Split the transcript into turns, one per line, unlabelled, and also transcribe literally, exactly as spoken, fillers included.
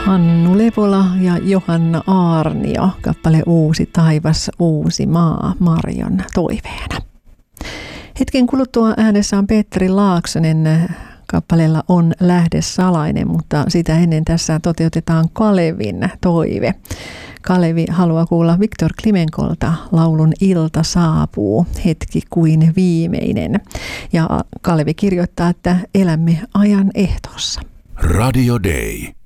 Hannu Lepola ja Johanna Aarnio, kappale Uusi taivas, uusi maa, Marion toiveena. Hetken kuluttua äänessä on Petteri Laaksonen, kappaleella On lähde salainen, mutta sitä ennen tässä toteutetaan Kalevin toive. Kalevi haluaa kuulla Viktor Klimenkolta laulun Ilta saapuu, hetki kuin viimeinen. Ja Kalevi kirjoittaa, että elämme ajan ehtoossa.
Radio Day.